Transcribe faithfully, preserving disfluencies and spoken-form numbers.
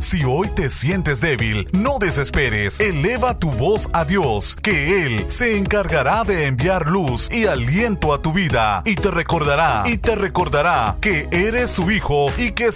Si hoy te sientes débil, no desesperes. Eleva tu voz a Dios, que Él se encargará de enviar luz y aliento a tu vida. Y te recordará, y te recordará que eres su hijo y que